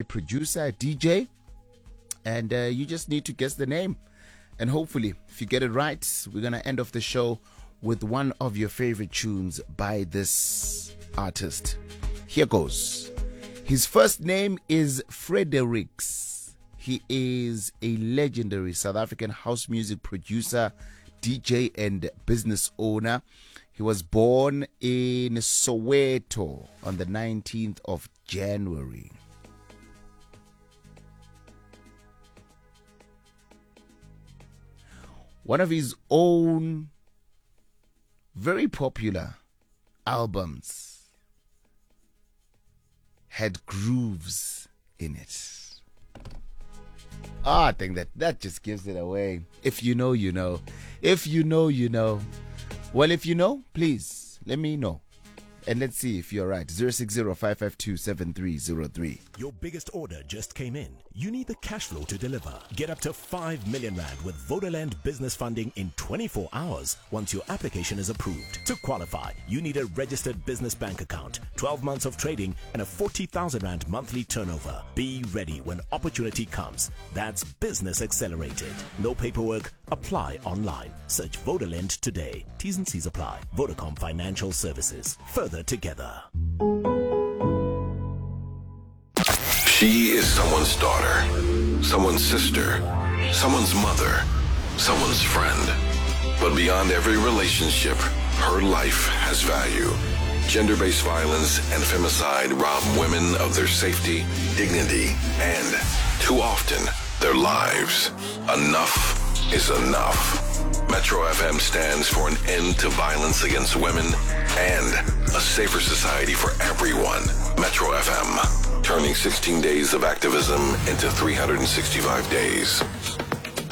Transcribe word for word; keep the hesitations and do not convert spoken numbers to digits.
talented producer, D J, and uh, you just need to guess the name. And hopefully, if you get it right, we're going to end off the show with one of your favorite tunes by this artist. Here goes. His first name is Fredericks. He is a legendary South African house music producer, D J, and business owner. He was born in Soweto on the nineteenth of January. One of his own very popular albums had grooves in it. Ah, I think that that just gives it away. If you know, you know. If you know, you know. Well, if you know, please let me know. And let's see if you're right. zero six zero, five five two, seven three zero three. Your biggest order just came in. You need the cash flow to deliver. Get up to five million rand with Vodaland business funding in twenty-four hours once your application is approved. To qualify, you need a registered business bank account, twelve months of trading, and a forty thousand rand monthly turnover. Be ready when opportunity comes. That's Business Accelerated. No paperwork. Apply online. Search Vodaland today. T's and C's apply. Vodacom Financial Services. Further together. She is someone's daughter, someone's sister, someone's mother, someone's friend. But beyond every relationship, her life has value. Gender-based violence and femicide rob women of their safety, dignity, and, too often, their lives. Enough is enough. Metro F M stands for an end to violence against women and a safer society for everyone. Metro F M, turning sixteen days of activism into three hundred sixty-five days.